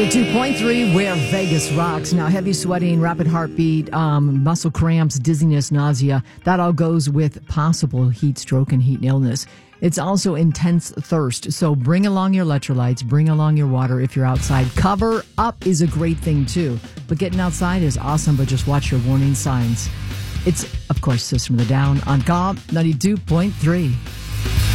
2.3 where Vegas rocks. Now, heavy sweating, rapid heartbeat, muscle cramps, dizziness, nausea. That all goes with possible heat stroke and heat illness. It's also intense thirst. So bring along your electrolytes, bring along your water if you're outside. Cover up is a great thing too. But getting outside is awesome, but just watch your warning signs. It's, of course, System of the Down on COMP 92.3.